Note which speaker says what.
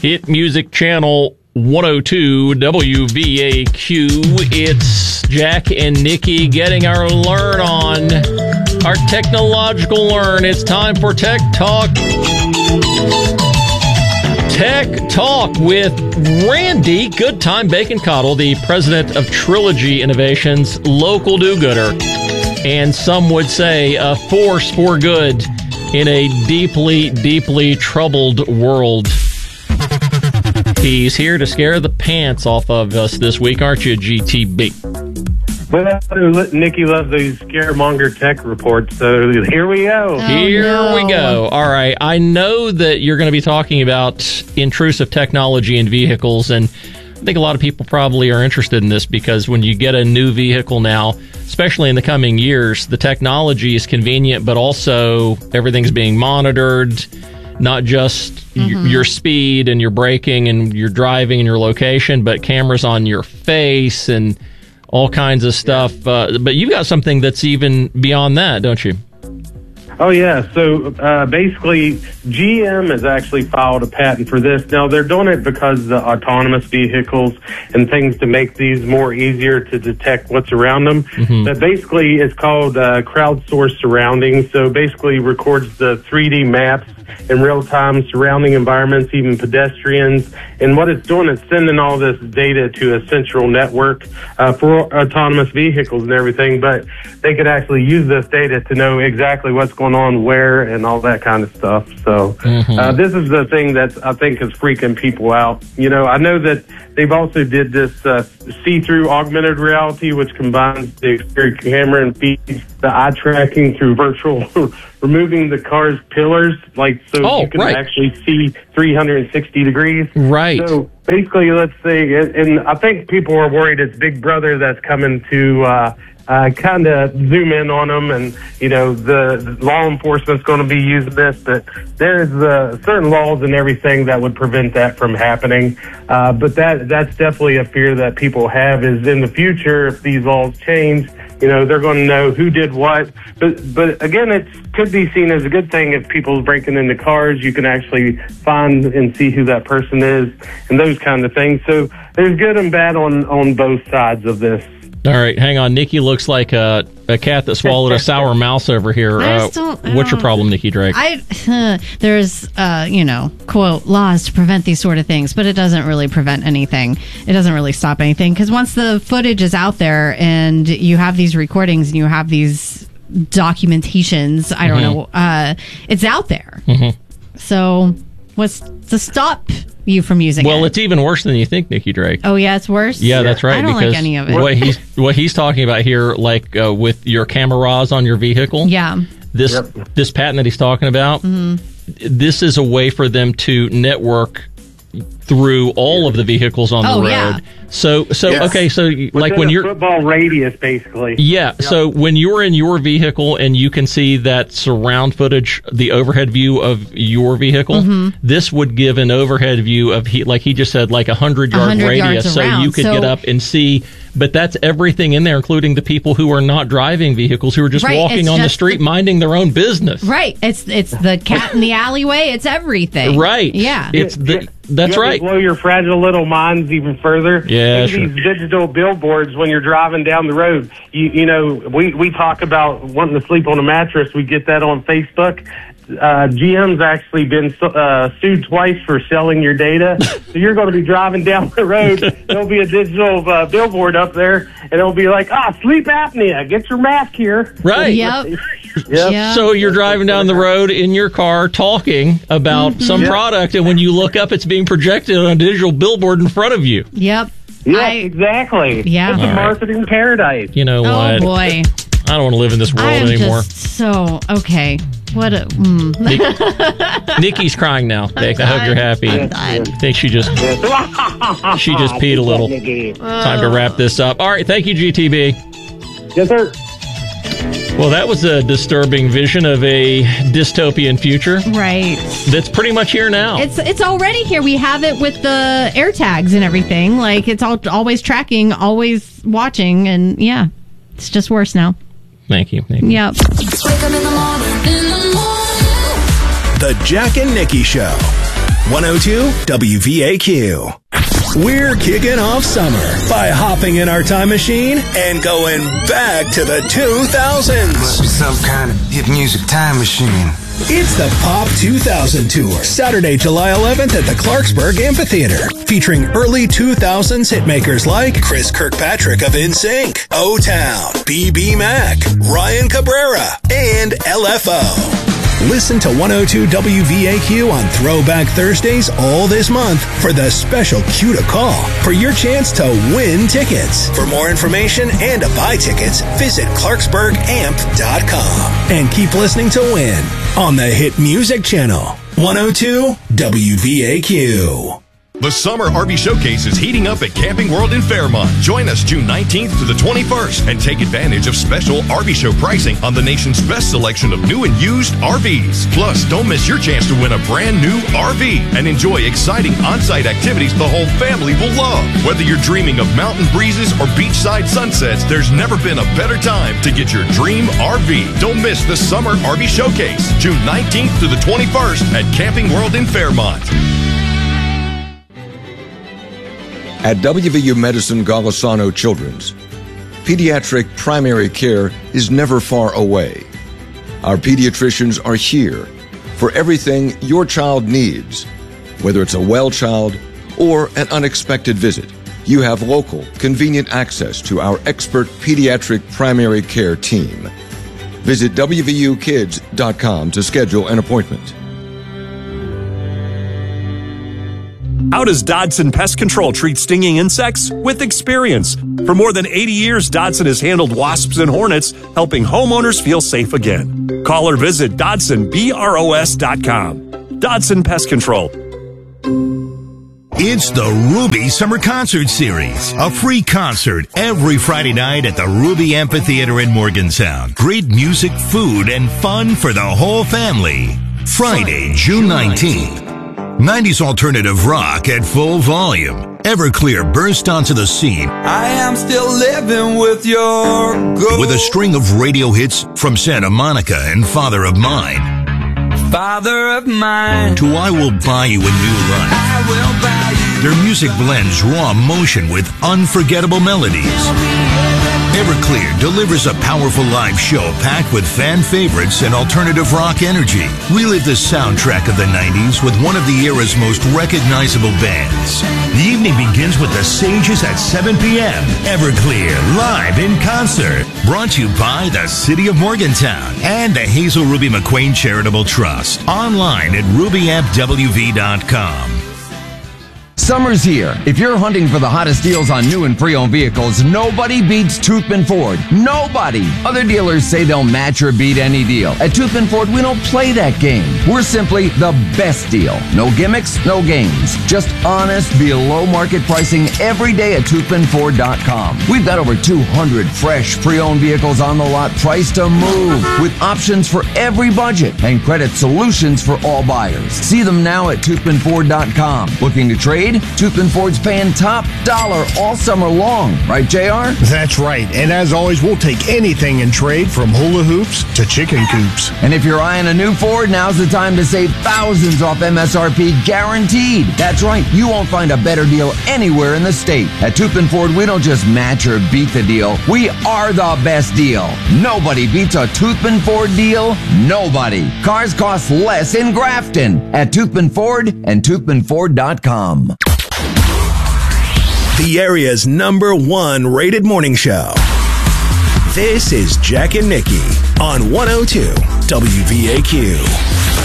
Speaker 1: Hit Music Channel 102 WVAQ. It's Jack and Nikki getting our learn on, our technological learn. It's time for Tech Talk. Tech Talk with Randy Good Time Bacon Cottle, the president of Trilogy Innovations, local do-gooder, and some would say a force for good in a deeply, deeply troubled world. He's here to scare the pants off of us this week, aren't you, GTB?
Speaker 2: Well, Nikki loves those scaremonger tech reports, so here we go.
Speaker 1: Here we go. All right. I know that you're going to be talking about intrusive technology in vehicles, and I think a lot of people probably are interested in this because when you get a new vehicle now, especially in the coming years, the technology is convenient, but also everything's being monitored, not just your speed and your braking and your driving and your location, but cameras on your face and all kinds of stuff. But you've got something that's even beyond that, don't you?
Speaker 2: Oh, yeah. So basically, GM has actually filed a patent for this. Now, they're doing it because the autonomous vehicles and things to make these more easier to detect what's around them. But basically, it's called crowdsourced surrounding. So basically records the 3D maps in real time, surrounding environments, even pedestrians. And what it's doing is sending all this data to a central network for autonomous vehicles and everything. But they could actually use this data to know exactly what's going on where and all that kind of stuff. So this is the thing that I think is freaking people out. You know, I know that they've also did this see-through augmented reality, which combines the exterior camera and feeds the eye tracking through virtual, removing the car's pillars, like so you can actually see 360 degrees.
Speaker 1: Right.
Speaker 2: So basically, let's say, and I think people are worried it's Big Brother that's coming to kind of zoom in on them, and you know the law enforcement's going to be using this, but there's certain laws and everything that would prevent that from happening. But that's definitely a fear that people have, is in the future if these laws change, you know, they're going to know who did what. But again, it could be seen as a good thing if people's breaking into cars. You can actually find and see who that person is and those kind of things. So there's good and bad on both sides of this.
Speaker 1: All right, hang on. Nikki looks like a cat that swallowed a sour mouse over here. What's your problem, Nikki Drake?
Speaker 3: There's, quote, laws to prevent these sort of things, but it doesn't really prevent anything. It doesn't really stop anything, because once the footage is out there and you have these recordings and you have these documentations, I don't know, it's out there. So what's to stop you from using it?
Speaker 1: Well, it's even worse than you think, Nikki Drake.
Speaker 3: Oh, yeah, it's worse?
Speaker 1: Yeah, that's right.
Speaker 3: I don't like any of it.
Speaker 1: What he's talking about here, like with your cameras on your vehicle.
Speaker 3: Yeah.
Speaker 1: This patent that he's talking about, this is a way for them to network through all of the vehicles on the road.
Speaker 3: Yeah.
Speaker 1: So okay, so like when you're
Speaker 2: football radius, basically.
Speaker 1: Yeah. So when you're in your vehicle and you can see that surround footage, the overhead view of your vehicle, this would give an overhead view of like he just said, like 100-yard radius, so you could get up and see. But that's everything in there, including the people who are not driving vehicles, who are just walking on the street, minding their own business.
Speaker 3: Right. It's the cat in the alleyway. It's everything.
Speaker 1: Right.
Speaker 3: Yeah.
Speaker 1: That's right.
Speaker 2: Blow your fragile little minds even further.
Speaker 1: Yeah,
Speaker 2: sure. These digital billboards when you're driving down the road. You know, we talk about wanting to sleep on a mattress. We get that on Facebook. GM's actually been sued twice for selling your data. So you're going to be driving down the road. There'll be a digital billboard up there, and it'll be like, sleep apnea. Get your mask here.
Speaker 1: Right.
Speaker 3: Yep.
Speaker 1: So you're driving down the road in your car talking about some product, and when you look up, it's being projected on a digital billboard in front of you.
Speaker 3: Yep.
Speaker 2: Yeah, exactly.
Speaker 3: Yeah.
Speaker 2: It's a marketing paradise.
Speaker 1: You know what?
Speaker 3: Oh, boy.
Speaker 1: I don't want to live in this world anymore.
Speaker 3: Okay. What a...
Speaker 1: Nikki's crying now. Vic, I hope you're happy. I think she just peed a little. Time to wrap this up. All right. Thank you, GTB.
Speaker 2: Yes, sir.
Speaker 1: Well, that was a disturbing vision of a dystopian future.
Speaker 3: Right.
Speaker 1: That's pretty much here now.
Speaker 3: It's already here. We have it with the AirTags and everything. Like, it's always tracking, always watching, and yeah, it's just worse now.
Speaker 1: Thank you.
Speaker 3: Yep.
Speaker 4: Wake up in the morning.
Speaker 5: The Jack and Nikki Show.
Speaker 4: 102 WVAQ. We're kicking off summer by hopping in our time machine and going back to the 2000s.
Speaker 5: Must be some kind of hit music time machine.
Speaker 4: It's the Pop 2000 Tour, Saturday, July 11th at the Clarksburg Amphitheater, featuring early 2000s hitmakers like Chris Kirkpatrick of NSYNC, O-Town, B.B. Mac, Ryan Cabrera, and LFO. Listen to 102 WVAQ on Throwback Thursdays all this month for the special Cue to Call for your chance to win tickets. For more information and to buy tickets, visit ClarksburgAmp.com. And keep listening to win on the Hit Music Channel, 102 WVAQ.
Speaker 6: The Summer RV Showcase is heating up at Camping World in Fairmont. Join us June 19th to the 21st and take advantage of special RV show pricing on the nation's best selection of new and used RVs. Plus, don't miss your chance to win a brand new RV and enjoy exciting on-site activities the whole family will love. Whether you're dreaming of mountain breezes or beachside sunsets, there's never been a better time to get your dream RV. Don't miss the Summer RV Showcase, June 19th to the 21st at Camping World in Fairmont.
Speaker 7: At WVU Medicine Golisano Children's, pediatric primary care is never far away. Our pediatricians are here for everything your child needs. Whether it's a well child or an unexpected visit, you have local, convenient access to our expert pediatric primary care team. Visit WVUkids.com to schedule an appointment.
Speaker 8: How does Dodson Pest Control treat stinging insects? With experience. For more than 80 years, Dodson has handled wasps and hornets, helping homeowners feel safe again. Call or visit DodsonBROS.com. Dodson Pest Control.
Speaker 9: It's the Ruby Summer Concert Series, a free concert every Friday night at the Ruby Amphitheater in Morgantown. Great music, food, and fun for the whole family. Friday, June 19th. 90s alternative rock at full volume. Everclear burst onto the scene.
Speaker 5: I am still living with your ghost.
Speaker 9: With a string of radio hits from Santa Monica and Father of Mine.
Speaker 5: Father of Mine.
Speaker 9: To I Will Buy You a New Life.
Speaker 5: I will buy you.
Speaker 9: Their music blends raw emotion with unforgettable melodies. Everclear delivers a powerful live show packed with fan favorites and alternative rock energy. Relive the soundtrack of the 90s with one of the era's most recognizable bands. The evening begins with the Sages at 7 p.m. Everclear, live in concert. Brought to you by the City of Morgantown and the Hazel Ruby McQueen Charitable Trust. Online at RubyAmpWV.com.
Speaker 10: Summer's here. If you're hunting for the hottest deals on new and pre-owned vehicles, nobody beats Toothman Ford. Nobody. Other dealers say they'll match or beat any deal. At Toothman Ford, we don't play that game. We're simply the best deal. No gimmicks, no games. Just honest, below market pricing every day at ToothmanFord.com. We've got over 200 fresh pre-owned vehicles on the lot priced to move with options for every budget and credit solutions for all buyers. See them now at ToothmanFord.com. Looking to trade? Toothman Ford's paying top dollar all summer long. Right, JR?
Speaker 11: That's right. And as always, we'll take anything in trade from hula hoops to chicken coops.
Speaker 10: And if you're eyeing a new Ford, now's the time to save thousands off MSRP guaranteed. That's right. You won't find a better deal anywhere in the state. At Toothman Ford, we don't just match or beat the deal. We are the best deal. Nobody beats a Toothman Ford deal. Nobody. Cars cost less in Grafton at Toothman Ford and ToothmanFord.com.
Speaker 4: The area's #1 rated morning show. This is Jack and Nikki on 102 WVAQ.